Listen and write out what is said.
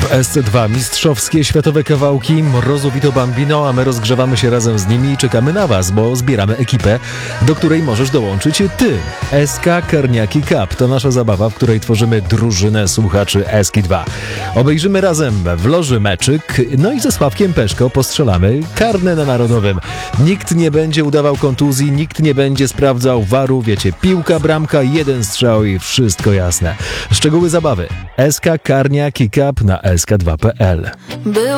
SC2 mistrzowskie światowe kawałki Mrozu Vito Bambino, a my rozgrzewamy się razem z nimi i czekamy na Was, bo zbieramy ekipę, do której możesz dołączyć Ty. SK Karniaki Cup to nasza zabawa, w której tworzymy drużynę słuchaczy SK2. Obejrzymy razem w loży meczyk, no i ze Sławkiem Peszko postrzelamy karne na Narodowym. Nikt nie będzie udawał kontuzji, nikt nie będzie sprawdzał waru, wiecie, piłka, bramka, jeden strzał i wszystko jasne. Szczegóły zabawy. SK Karniaki Cup na sk2.pl.